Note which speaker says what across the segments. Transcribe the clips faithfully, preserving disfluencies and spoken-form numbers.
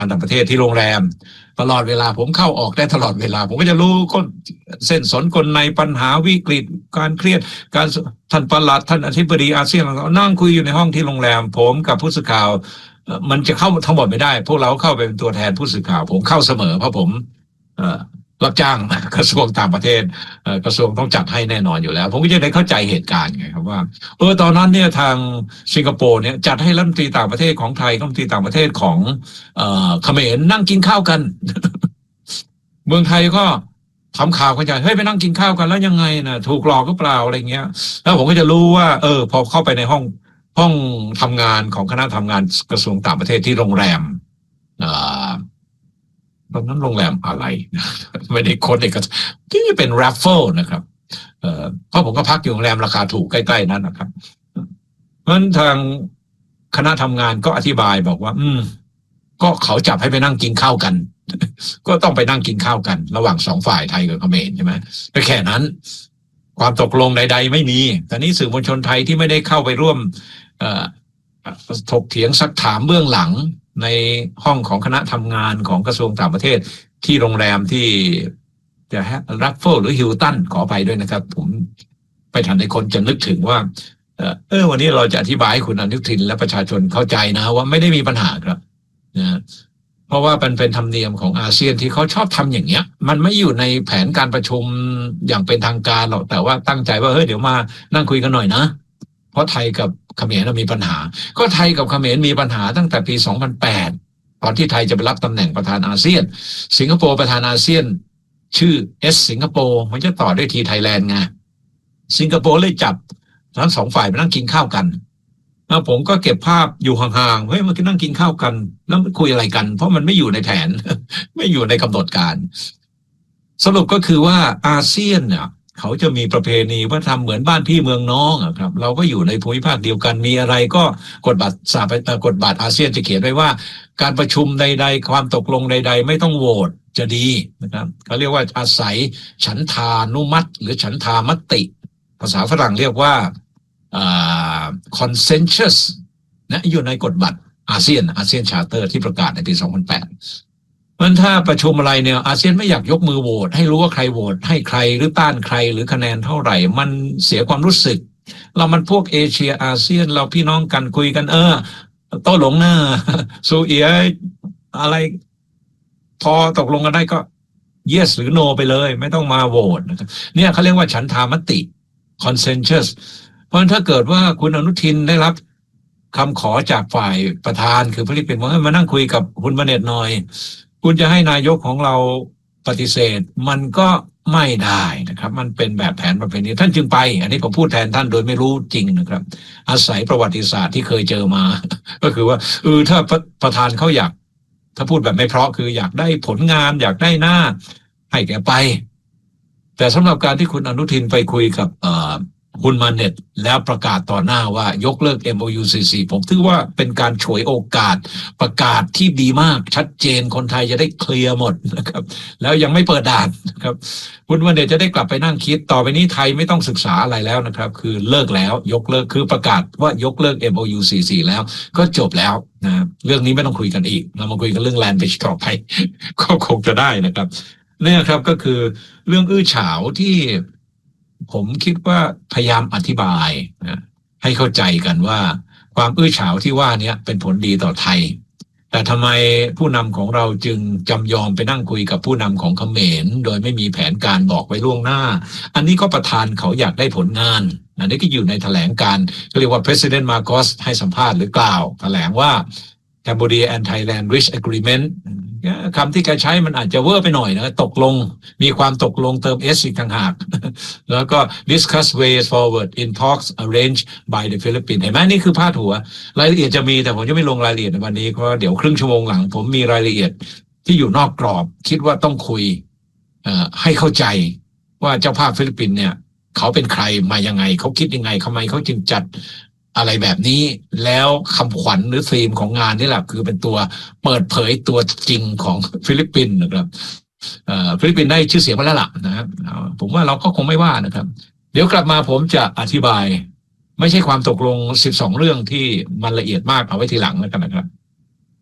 Speaker 1: การต่างประเทศที่โรงแรมตลอดเวลาผมเข้าออกได้ตลอดเวลาผมก็จะรู้ก้นเส้นสนกลในปัญหาวิกฤตการเครียดการท่านปลัดท่านอธิบดีอาเซียนนั่งคุยอยู่ในห้องที่โรงแรมผมกับผู้สื่อข่าวมันจะเข้าทั้งหมดไม่ได้พวกเราเข้าไปเป็นตัวแทนผู้สื่อข่าวผมเข้าเสมอเพราะผมรับจ้างกระทรวงต่างประเทศกระทรวงต้องจัดให้แน่นอนอยู่แล้วผมก็จะได้เข้าใจเหตุการณ์ไงครับว่าเออตอนนั้นเนี่ยทางสิงคโปร์เนี่ยจัดให้รัฐมนตรีต่างประเทศของไทยรัฐมนตรีต่างประเทศของเอ่อเขมรนั่งกินข้าวกัน เมืองไทยก็ทำข่าวกันใหญ่เฮ้ยไปนั่งกินข้าวกันแล้วยังไงนะถูกหลอกหรือเปล่าอะไรเงี้ยแล้วผมก็จะรู้ว่าเออพอเข้าไปในห้องห้องทำงานของคณะทำงานกระทรวงต่างประเทศที่โรงแรมอ่าตอนนั้นโรงแรมอะไรไม่ได้คนเอกที่เป็นแรฟเฟิลนะครับเอ่อเพราะผมก็พักอยู่โรงแรมราคาถูกใกล้ๆนั้นนะครับเพราะฉะนั้นทางคณะทำงานก็อธิบายบอกว่าอืมก็เขาจับให้ไปนั่งกินข้าวกันก็ต้องไปนั่งกินข้าวกันระหว่างสองฝ่ายไทยกับเขมรใช่ไหมแต่แค่นั้นความตกลงใดๆไม่มีแต่นี่สื่อมวลชนไทยที่ไม่ได้เข้าไปร่วมเอ่อถกเถียงซักถามเบื้องหลังในห้องของคณะทำงานของกระทรวงต่างประเทศที่โรงแรมที่จะรัฟเฟิลหรือฮิลตันขอไปด้วยนะครับผมไปทันในคนจะนึกถึงว่าเออวันนี้เราจะอธิบายให้คุณอนุทินและประชาชนเข้าใจนะว่าไม่ได้มีปัญหาครับนะเพราะว่ามันเป็นธรรมเนียมของอาเซียนที่เขาชอบทำอย่างเงี้ยมันไม่อยู่ในแผนการประชุมอย่างเป็นทางการหรอกแต่ว่าตั้งใจว่าเฮ้ยเดี๋ยวมานั่งคุยกันหน่อยนะเพราะไทยกับเขมรมีปัญหาก็ไทยกับเขมรมีปัญหาตั้งแต่ปีสองพันแปดตอนที่ไทยจะไปรับตำแหน่งประธานอาเซียนสิงคโปร์ประธานอาเซียนชื่อเอสสิงคโปร์มันจะต่อด้วยทีไทยแลนด์ไงสิงคโปร์เลยจับทั้งสองฝ่ายไปนั่งกินข้าวกันแล้วผมก็เก็บภาพอยู่ห่างๆเฮ้ยมันก็นั่งกินข้าวกันแล้วมันคุยอะไรกันเพราะมันไม่อยู่ในแผน ไม่อยู่ในกำหนดการสรุปก็คือว่าอาเซียนเนี่ยเขาจะมีประเพณีวัฒนธรรมเหมือนบ้านพี่เมืองน้องอะครับเราก็อยู่ในภูมิภาคเดียวกันมีอะไรก็กฎบัตรสากฎบัตรอาเซียนจะเขียนไว้ว่าการประชุมใดๆความตกลงใดๆไม่ต้องโหวตจะดีนะครับเขาเรียกว่าอาศัยฉันทานุมัติหรือฉันทามติภาษาฝรั่งเรียกว่าconsensus นะอยู่ในกฎบัตรอาเซียนอาเซียนชาร์เตอร์ที่ประกาศในปีสองพันแปดมันถ้าประชุมอะไรเนี่ยอาเซียนไม่อยากยกมือโหวตให้รู้ว่าใครโหวตให้ใครหรือต้านใครหรือคะแนนเท่าไหร่มันเสียความรู้สึกเรามันพวกเอเชียอาเซียนเราพี่น้องกันคุยกันเออโต้หลงหน้าซูเอียอะไรพอตกลงกันได้ก็ yes หรือ no ไปเลยไม่ต้องมาโหวตนะครับเนี่ยเขาเรียกว่าฉันทามติ consensus เพราะถ้าเกิดว่าคุณอนุทินได้รับคำขอจากฝ่ายประธานคือฟิลิปปินส์ว่ามานั่งคุยกับคุณบเนตหน่อยคุณจะให้นายกของเราปฏิเสธมันก็ไม่ได้นะครับมันเป็นแบบแผนประเพณีท่านจึงไปอันนี้ผมพูดแทนท่านโดยไม่รู้จริงนะครับอาศัยประวัติศาสตร์ที่เคยเจอมา ก็คือว่าเออถ้าประธานเขาอยากถ้าพูดแบบไม่เพราะคืออยากได้ผลงานอยากได้หน้าให้แกไปแต่สำหรับการที่คุณอนุทินไปคุยกับเอ่อคุณมาเน็ตแล้วประกาศต่อหน้าว่ายกเลิก เอ็ม โอ ยู ซี ซี ผมถือว่าเป็นการฉวยโอกาสประกาศที่ดีมากชัดเจนคนไทยจะได้เคลียร์หมดนะครับแล้วยังไม่เปิดด่านนะครับคุณมาเน็ตจะได้กลับไปนั่งคิดต่อไปนี้ไทยไม่ต้องศึกษาอะไรแล้วนะครับคือเลิกแล้วยกเลิกคือประกาศว่ายกเลิก เอ็ม โอ ยู ซี ซี แล้วก็จบแล้วนะเรื่องนี้ไม่ต้องคุยกันอีกเรามาคุยกันเรื่องแลนด์ไปต่อไปก็คงจะได้นะครับเนี่ยครับก็คือเรื่องอื้อฉาวที่ผมคิดว่าพยายามอธิบายนะให้เข้าใจกันว่าความอื้อฉาวที่ว่านี้เป็นผลดีต่อไทยแต่ทำไมผู้นำของเราจึงจำยอมไปนั่งคุยกับผู้นำของเขมรโดยไม่มีแผนการบอกไว้ล่วงหน้าอันนี้ก็ประธานเขาอยากได้ผลงานอันนี้ก็อยู่ในแถลงการก็เรียกว่า President Marcos ให้สัมภาษณ์หรือกล่าวแถลงว่า Cambodia and Thailand Reach Agreement คำที่แกใช้มันอาจจะเวอร์ไปหน่อยนะตกลงมีความตกลงเติม S อีกต่างหากแล้วก็ discuss ways forward in talks arranged by the Philippines เห็นไหมนี่คือพาดหัวรายละเอียดจะมีแต่ผมจะไม่ลงรายละเอียดในวันนี้เพราะเดี๋ยวครึ่งชั่วโมงหลังผมมีรายละเอียดที่อยู่นอกกรอบคิดว่าต้องคุยให้เข้าใจว่าเจ้าภาพฟิลิปปินส์เนี่ยเขาเป็นใครมายังไงเขาคิดยังไงทำไมเขาจึงจัดอะไรแบบนี้แล้วคำขวัญหรือธีมของงานนี่แหละคือเป็นตัวเปิดเผยตัวจริงของฟิลิปปินส์นะครับฟิลิปปินส์ได้ชื่อเสียงมาแล้วล่ะนะครับผมว่าเราก็คงไม่ว่านะครับเดี๋ยวกลับมาผมจะอธิบายไม่ใช่ความตกลงสิบสองเรื่องที่มันละเอียดมากเอาไว้ทีหลังแล้วกันนะครับคื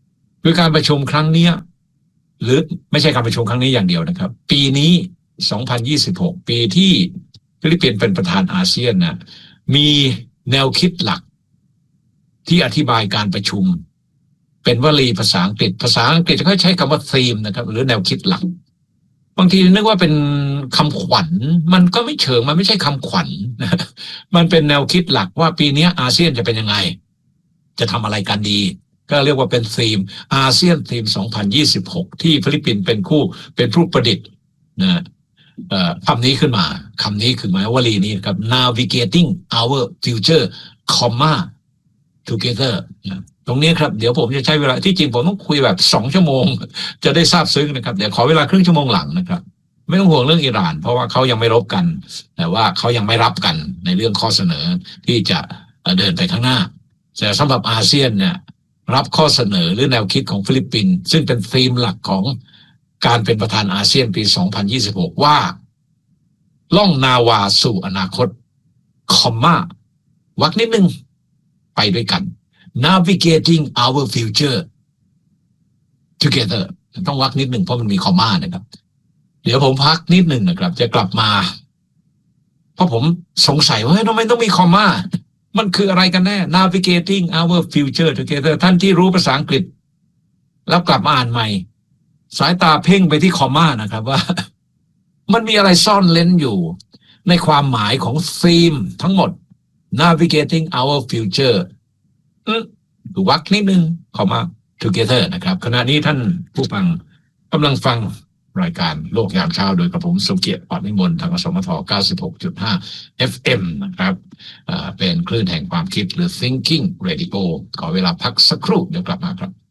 Speaker 1: คือการประชุมครั้งนี้หรือไม่ใช่การประชุมครั้งนี้อย่างเดียวนะครับปีนี้สองพันยี่สิบหกปีที่ฟิลิปปินส์เป็นประธานอาเซียนนะมีแนวคิดหลักที่อธิบายการประชุมเป็นวลีภาษาอังกฤษภาษาอังกฤษเขาใช้คำว่า theme นะครับหรือแนวคิดหลักบางทีนึกว่าเป็นคำขวัญมันก็ไม่เชิงมันไม่ใช่คำขวัญนะมันเป็นแนวคิดหลักว่าปีนี้อาเซียนจะเป็นยังไงจะทำอะไรกันดีก็เรียกว่าเป็นธีมอาเซียนธีมสองพันยี่สิบหกที่ฟิลิปปินส์เป็นคู่เป็นผู้ประดิษฐ์นะคำนี้ขึ้นมาคำนี้คือหมายวลีนี้ครับ navigating our future comma together นะตรงนี้ครับเดี๋ยวผมจะใช้เวลาที่จริงผมต้องคุยแบบสองชั่วโมงจะได้ทราบซึ้งนะครับเดี๋ยวขอเวลาครึ่งชั่วโมงหลังนะครับไม่ต้องห่วงเรื่องอิหร่านเพราะว่าเขายังไม่รบกันแต่ว่าเขายังไม่รับกันในเรื่องข้อเสนอที่จะเดินไปข้างหน้าแต่สำหรับอาเซียนเนี่ยรับข้อเสนอหรือแนวคิดของฟิลิปปินส์ซึ่งเป็นธีมหลักของการเป็นประธานอาเซียนปีสองพันยี่สิบหกว่าล่องนาวาสู่อนาคตคอมมาวรรคนิดนึงไปด้วยกัน navigating our future together ต้องวรรคนิดหนึ่งเพราะมันมีคอมมานะครับเดี๋ยวผมพักนิดหนึ่งนะครับจะกลับมาเพราะผมสงสัยว่าทำไมต้องมีคอมมามันคืออะไรกันแน่ navigating our future together ท่านที่รู้ภาษาอังกฤษแล้วกลับมาอ่านใหม่สายตาเพ่งไปที่คอมมานะครับว่ามันมีอะไรซ่อนเล้นอยู่ในความหมายของธีมทั้งหมด navigating our future ดูวรรคนิดนึงคอมมา together นะครับขณะนี้ท่านผู้ฟังกำลังฟังรายการโลกยามเช้าโดยกระผมสมเกียรติ ปอดนิมนต์ทางสมท เก้าสิบหกจุดห้า เอฟ เอ็ม นะครับเป็นคลื่นแห่งความคิดหรือ Thinking Radio ขอเวลาพักสักครู่เดี๋ยวกลับมาครับ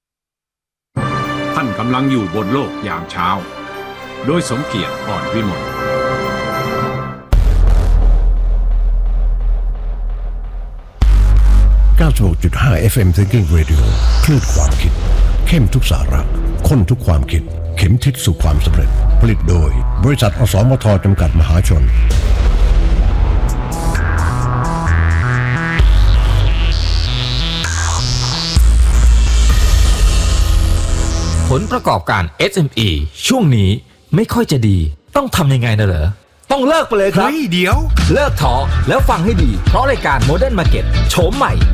Speaker 2: ท่านกำลังอยู่บนโลกยามเช้าโดยสมเกียรติ ปอดวิมล
Speaker 3: เก้าสิบหกจุดห้า เอฟ เอ็ม Thinking Radio คลื่นความคิดเข้มทุกสาระข้นทุกความคิดเข็มทิศสู่ความสำเร็จผลิตโดยบริษัทอสมทจำกัดมหาชน
Speaker 4: ผลประกอบการ เอส เอ็ม อี ช่วงนี้ไม่ค่อยจะดีต้องทำยังไงนะเหรอต้องเลิกไปเลยครับเฮ้ยเดี๋ยวเลิกท้อแล้วฟังให้ดีเพราะรายการ Modern Market โฉมใหม่